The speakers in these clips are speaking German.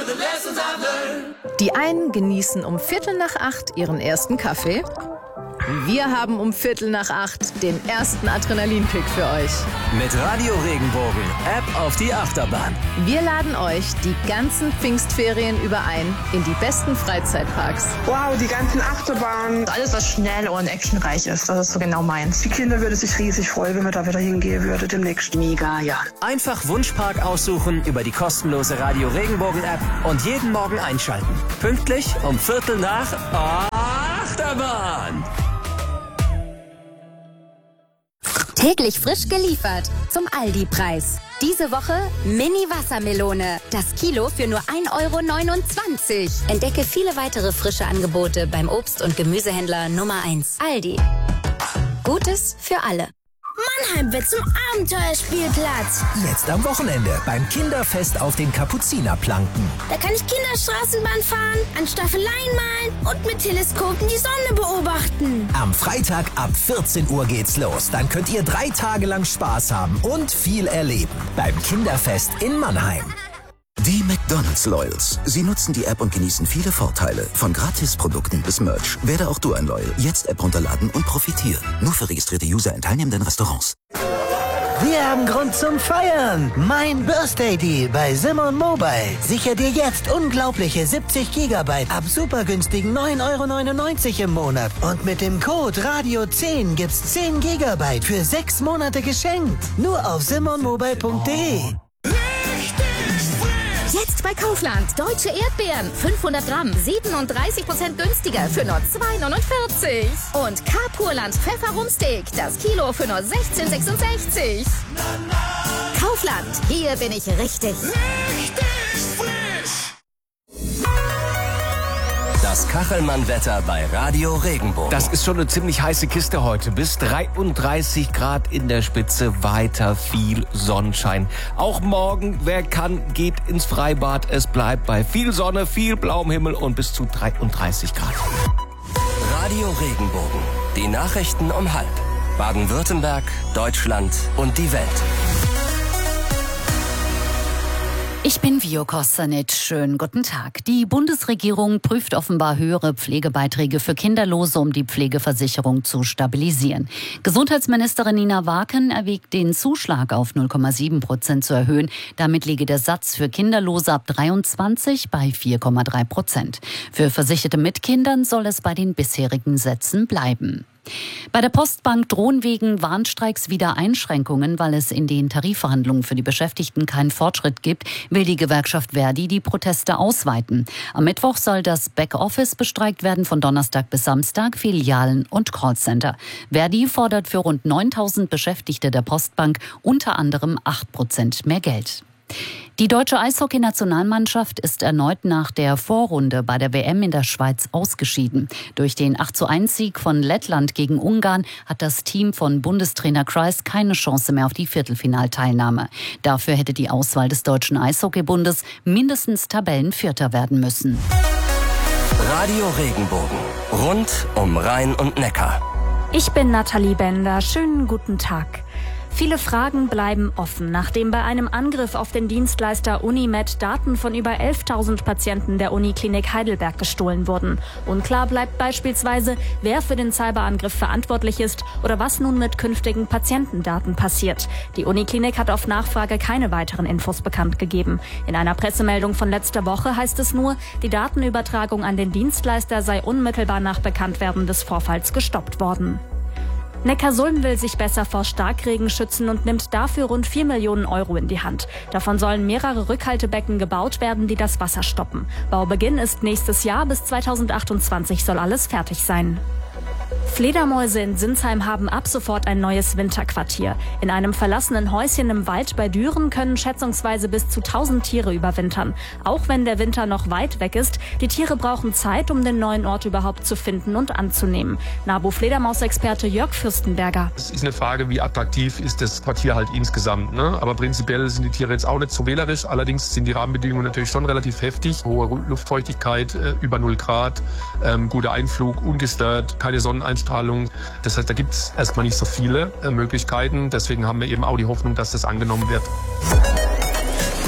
Die einen genießen um 7:45 ihren ersten Kaffee. Wir haben um 7:45 den ersten Adrenalinkick für euch. Mit Radio Regenbogen, App auf die Achterbahn. Wir laden euch die ganzen Pfingstferien über ein in die besten Freizeitparks. Wow, die ganzen Achterbahnen. Alles, was schnell und actionreich ist, das ist so genau meins. Die Kinder würden sich riesig freuen, wenn wir da wieder hingehen würden demnächst. Mega, ja. Einfach Wunschpark aussuchen über die kostenlose Radio Regenbogen App und jeden Morgen einschalten. Pünktlich um 7:45 Achterbahn. Täglich frisch geliefert zum Aldi-Preis. Diese Woche Mini-Wassermelone. Das Kilo für nur 1,29 €. Entdecke viele weitere frische Angebote beim Obst- und Gemüsehändler Nummer 1. Aldi. Gutes für alle. Mannheim wird zum Abenteuerspielplatz. Jetzt am Wochenende beim Kinderfest auf den Kapuzinerplanken. Da kann ich Kinderstraßenbahn fahren, an Staffeleien malen und mit Teleskopen die Sonne beobachten. Am Freitag ab 14 Uhr geht's los. Dann könnt ihr 3 Tage lang Spaß haben und viel erleben. Beim Kinderfest in Mannheim. Die McDonald's Loyals. Sie nutzen die App und genießen viele Vorteile. Von Gratisprodukten bis Merch. Werde auch du ein Loyal. Jetzt App runterladen und profitieren. Nur für registrierte User in teilnehmenden Restaurants. Wir haben Grund zum Feiern. Mein Birthday Deal bei Simon Mobile. Sicher dir jetzt unglaubliche 70 GB ab super günstigen 9,99 € im Monat. Und mit dem Code Radio10 gibt's 10 GB für 6 Monate geschenkt. Nur auf simonmobile.de. Jetzt bei Kaufland. Deutsche Erdbeeren. 500 Gramm. 37% günstiger für nur 2,49 €. Und Carpurland Pfefferrumsteak. Das Kilo für nur 16,66 €. Kaufland. Hier bin ich richtig. Das Kachelmann-Wetter bei Radio Regenbogen. Das ist schon eine ziemlich heiße Kiste heute. Bis 33 Grad in der Spitze, weiter viel Sonnenschein. Auch morgen, wer kann, geht ins Freibad. Es bleibt bei viel Sonne, viel blauem Himmel und bis zu 33 Grad. Radio Regenbogen. Die Nachrichten um 12:30. Baden-Württemberg, Deutschland und die Welt. Ich bin Vio Kostanic. Schönen guten Tag. Die Bundesregierung prüft offenbar höhere Pflegebeiträge für Kinderlose, um die Pflegeversicherung zu stabilisieren. Gesundheitsministerin Nina Waken erwägt, den Zuschlag auf 0,7% zu erhöhen. Damit liege der Satz für Kinderlose ab 23 bei 4,3%. Für Versicherte mit Kindern soll es bei den bisherigen Sätzen bleiben. Bei der Postbank drohen wegen Warnstreiks wieder Einschränkungen, weil es in den Tarifverhandlungen für die Beschäftigten keinen Fortschritt gibt, will die Gewerkschaft Verdi die Proteste ausweiten. Am Mittwoch soll das Backoffice bestreikt werden, von Donnerstag bis Samstag, Filialen und Callcenter. Verdi fordert für rund 9.000 Beschäftigte der Postbank unter anderem 8% mehr Geld. Die deutsche Eishockey-Nationalmannschaft ist erneut nach der Vorrunde bei der WM in der Schweiz ausgeschieden. Durch den 8:1-Sieg von Lettland gegen Ungarn hat das Team von Bundestrainer Kreis keine Chance mehr auf die Viertelfinalteilnahme. Dafür hätte die Auswahl des Deutschen Eishockeybundes mindestens Tabellenvierter werden müssen. Radio Regenbogen. Rund um Rhein und Neckar. Ich bin Nathalie Bender. Schönen guten Tag. Viele Fragen bleiben offen, nachdem bei einem Angriff auf den Dienstleister Unimed Daten von über 11.000 Patienten der Uniklinik Heidelberg gestohlen wurden. Unklar bleibt beispielsweise, wer für den Cyberangriff verantwortlich ist oder was nun mit künftigen Patientendaten passiert. Die Uniklinik hat auf Nachfrage keine weiteren Infos bekannt gegeben. In einer Pressemeldung von letzter Woche heißt es nur, die Datenübertragung an den Dienstleister sei unmittelbar nach Bekanntwerden des Vorfalls gestoppt worden. Neckarsulm will sich besser vor Starkregen schützen und nimmt dafür rund 4 Millionen € in die Hand. Davon sollen mehrere Rückhaltebecken gebaut werden, die das Wasser stoppen. Baubeginn ist nächstes Jahr, bis 2028 soll alles fertig sein. Fledermäuse in Sinsheim haben ab sofort ein neues Winterquartier. In einem verlassenen Häuschen im Wald bei Düren können schätzungsweise bis zu 1000 Tiere überwintern. Auch wenn der Winter noch weit weg ist, die Tiere brauchen Zeit, um den neuen Ort überhaupt zu finden und anzunehmen. NABU-Fledermaus-Experte Jörg Fürstenberger. Es ist eine Frage, wie attraktiv ist das Quartier halt insgesamt. Ne? Aber prinzipiell sind die Tiere jetzt auch nicht so wählerisch. Allerdings sind die Rahmenbedingungen natürlich schon relativ heftig. Hohe Luftfeuchtigkeit, über 0 Grad, guter Einflug, ungestört, keine Sonneneinstrahlung. Das heißt, da gibt es erstmal nicht so viele Möglichkeiten. Deswegen haben wir eben auch die Hoffnung, dass das angenommen wird.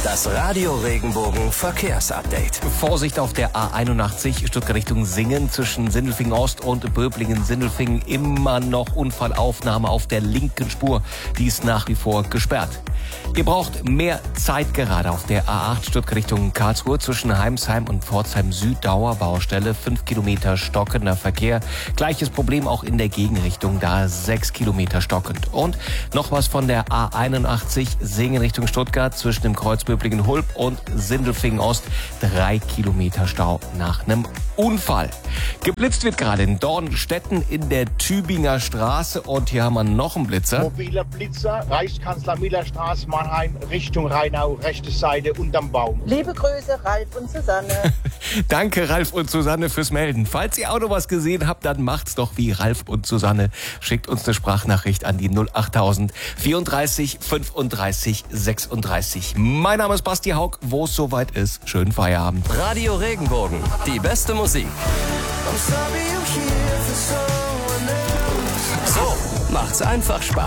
Das Radio Regenbogen Verkehrsupdate. Vorsicht auf der A81 Stuttgart Richtung Singen zwischen Sindelfingen Ost und Böblingen-Sindelfingen. Immer noch Unfallaufnahme auf der linken Spur. Die ist nach wie vor gesperrt. Ihr braucht mehr Zeit gerade auf der A8 Stuttgart Richtung Karlsruhe zwischen Heimsheim und Pforzheim Süd. Dauerbaustelle, 5 Kilometer stockender Verkehr. Gleiches Problem auch in der Gegenrichtung, da 6 Kilometer stockend. Und noch was von der A81 Singen Richtung Stuttgart zwischen dem Kreuz Böblingen-Hulb und Sindelfingen Ost. 3 Kilometer Stau nach einem Unfall. Geblitzt wird gerade in Dornstetten in der Tübinger Straße und hier haben wir noch einen Blitzer. Mobiler Blitzer, Reichskanzler-Miller-Straße, Mannheim, Richtung Rheinau, rechte Seite unterm Baum. Liebe Grüße, Ralf und Susanne. Danke, Ralf und Susanne, fürs Melden. Falls ihr auch noch was gesehen habt, dann macht's doch wie Ralf und Susanne. Schickt uns eine Sprachnachricht an die 08000 34 35 36. Mein Name ist Basti Haug. Wo es soweit ist, schönen Feierabend. Radio Regenbogen, die beste Musik. So macht's einfach Spaß.